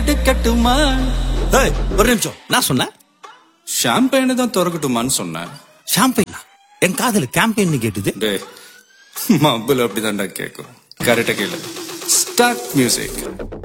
கட்டுமா? ஏய், ஒரு நிமிஷம். நான் சொன்னேன் ஷாம்பெயினை தான் திறக்கட்டுமான்னு சொன்னேன். ஷாம்பெயினா? என் காதல கேம்பெயின் கேட்டுது. டேய், மబ్బులు அப்படிதான்டா கேட்கும். கரெக்டா கேளு. Start music.